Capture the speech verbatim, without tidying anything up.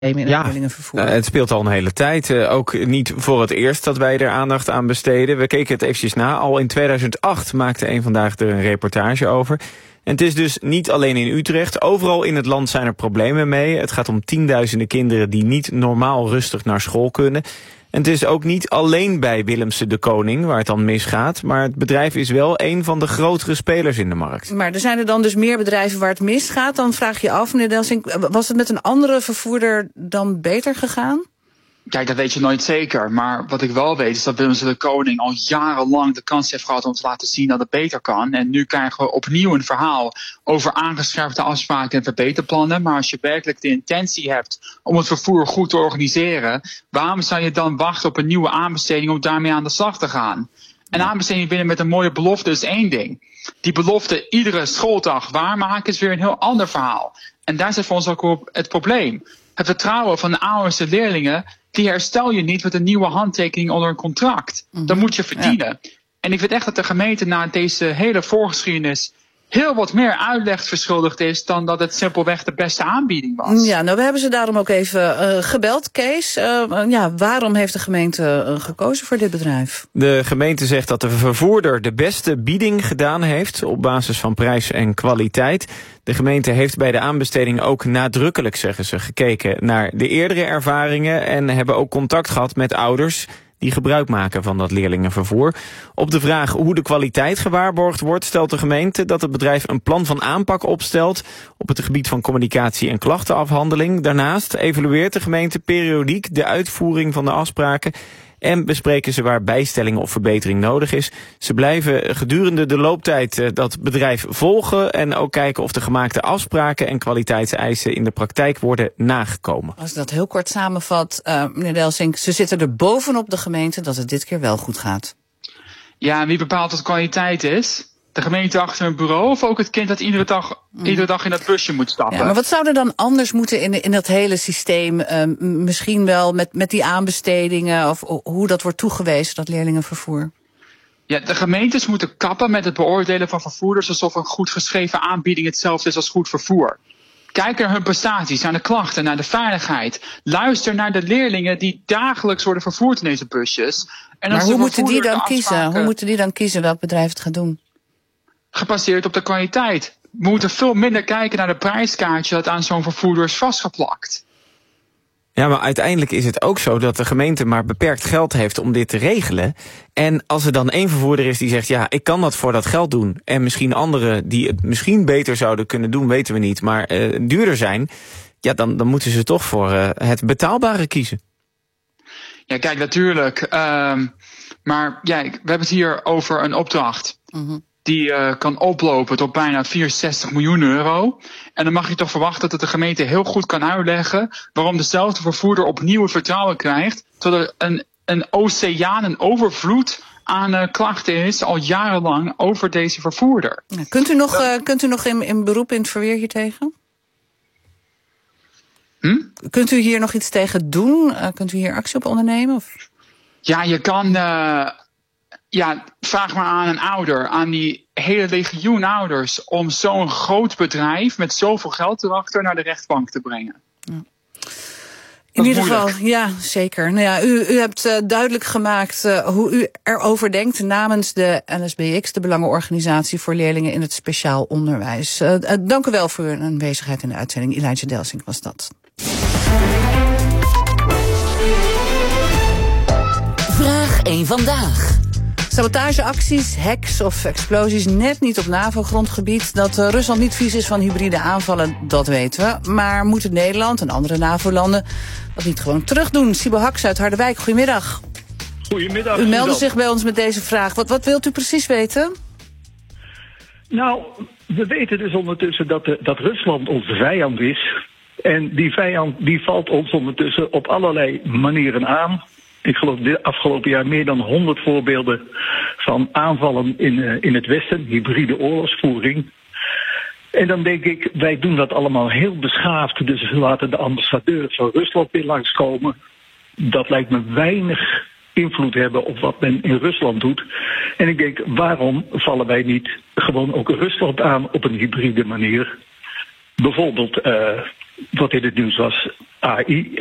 in het ja, leerlingenvervoer. Uh, het speelt al een hele tijd. Uh, ook niet voor het eerst dat wij er aandacht aan besteden. We keken het eventjes na. Al in tweeduizend acht maakte Eén Vandaag er een reportage over. En het is dus niet alleen in Utrecht. Overal in het land zijn er problemen mee. Het gaat om tienduizenden kinderen die niet normaal rustig naar school kunnen. En het is ook niet alleen bij Willemse de Koning waar het dan misgaat. Maar het bedrijf is wel een van de grotere spelers in de markt. Maar er zijn er dan dus meer bedrijven waar het misgaat. Dan vraag je af, meneer Delsink, was het met een andere vervoerder dan beter gegaan? Kijk, dat weet je nooit zeker. Maar wat ik wel weet is dat Willemse de Koning al jarenlang de kans heeft gehad om te laten zien dat het beter kan. En nu krijgen we opnieuw een verhaal over aangescherpte afspraken en verbeterplannen. Maar als je werkelijk de intentie hebt om het vervoer goed te organiseren, waarom zou je dan wachten op een nieuwe aanbesteding om daarmee aan de slag te gaan? Een aanbesteding binnen met een mooie belofte is één ding. Die belofte iedere schooldag waarmaken is weer een heel ander verhaal. En daar zit voor ons ook het probleem. Het vertrouwen van de ouders en leerlingen, die herstel je niet met een nieuwe handtekening onder een contract. Mm-hmm. Dat moet je verdienen. Ja. En ik vind echt dat de gemeente na deze hele voorgeschiedenis heel wat meer uitleg verschuldigd is dan dat het simpelweg de beste aanbieding was. Ja, nou we hebben ze daarom ook even uh, gebeld, Kees. Uh, ja, waarom heeft de gemeente uh, gekozen voor dit bedrijf? De gemeente zegt dat de vervoerder de beste bieding gedaan heeft op basis van prijs en kwaliteit. De gemeente heeft bij de aanbesteding ook nadrukkelijk, zeggen ze, gekeken naar de eerdere ervaringen en hebben ook contact gehad met ouders die gebruik maken van dat leerlingenvervoer. Op de vraag hoe de kwaliteit gewaarborgd wordt, stelt de gemeente dat het bedrijf een plan van aanpak opstelt op het gebied van communicatie en klachtenafhandeling. Daarnaast evalueert de gemeente periodiek de uitvoering van de afspraken en bespreken ze waar bijstelling of verbetering nodig is. Ze blijven gedurende de looptijd dat bedrijf volgen en ook kijken of de gemaakte afspraken en kwaliteitseisen in de praktijk worden nagekomen. Als ik dat heel kort samenvat, uh, meneer Delsink, ze zitten er bovenop de gemeente dat het dit keer wel goed gaat. Ja, en wie bepaalt wat kwaliteit is? De gemeente achter een bureau of ook het kind dat iedere dag, mm. iedere dag in dat busje moet stappen? Ja, maar wat zou er dan anders moeten in, in dat hele systeem? Uh, misschien wel met, met die aanbestedingen of hoe dat wordt toegewezen, dat leerlingenvervoer? Ja, de gemeentes moeten kappen met het beoordelen van vervoerders alsof een goed geschreven aanbieding hetzelfde is als goed vervoer. Kijk naar hun prestaties, naar de klachten, naar de veiligheid. Luister naar de leerlingen die dagelijks worden vervoerd in deze busjes. En maar hoe moeten die dan kiezen? Hoe moeten die dan kiezen welk bedrijf het gaat doen? Gebaseerd op de kwaliteit. We moeten veel minder kijken naar de prijskaartje dat aan zo'n vervoerder is vastgeplakt. Ja, maar uiteindelijk is het ook zo dat de gemeente maar beperkt geld heeft om dit te regelen. En als er dan één vervoerder is die zegt, ja, ik kan dat voor dat geld doen. En misschien anderen die het misschien beter zouden kunnen doen, weten we niet, maar uh, duurder zijn. Ja, dan, dan moeten ze toch voor uh, het betaalbare kiezen. Ja, kijk, natuurlijk. Uh, maar ja, we hebben het hier over een opdracht. Mm-hmm. Die uh, kan oplopen tot bijna vierenzestig miljoen euro. En dan mag je toch verwachten dat de gemeente heel goed kan uitleggen waarom dezelfde vervoerder opnieuw het vertrouwen krijgt, terwijl er een, een oceaan, een overvloed aan uh, klachten is al jarenlang over deze vervoerder. Ja, kunt u nog, uh, kunt u nog in, in beroep in het verweer hiertegen? Hm? Kunt u hier nog iets tegen doen? Uh, kunt u hier actie op ondernemen? Of? Ja, je kan... Uh, Ja, vraag maar aan een ouder, aan die hele legioen ouders, om zo'n groot bedrijf met zoveel geld erachter naar de rechtbank te brengen. Ja. In ieder geval, ja, zeker. Nou ja, u, u hebt uh, duidelijk gemaakt uh, hoe u erover denkt namens de N S B X, de Belangenorganisatie voor Leerlingen in het Speciaal Onderwijs. Uh, uh, dank u wel voor uw aanwezigheid in de uitzending. Elijah Delsink was dat. Vraag één vandaag. Sabotageacties, hacks of explosies net niet op NAVO-grondgebied. Dat uh, Rusland niet vies is van hybride aanvallen, dat weten we. Maar moeten Nederland en andere NAVO-landen dat niet gewoon terugdoen? Sibo Haks uit Harderwijk, goedemiddag. Goedemiddag. U meldde zich bij ons met deze vraag. Wat, wat wilt u precies weten? Nou, we weten dus ondertussen dat, de, dat Rusland onze vijand is. En die vijand die valt ons ondertussen op allerlei manieren aan. Ik geloof de afgelopen jaar meer dan honderd voorbeelden van aanvallen in, uh, in het Westen, hybride oorlogsvoering. En dan denk ik, wij doen dat allemaal heel beschaafd, dus we laten de ambassadeur van Rusland weer langskomen. Dat lijkt me weinig invloed hebben op wat men in Rusland doet. En ik denk, waarom vallen wij niet gewoon ook Rusland aan op een hybride manier? Bijvoorbeeld, uh, wat in het nieuws was, A I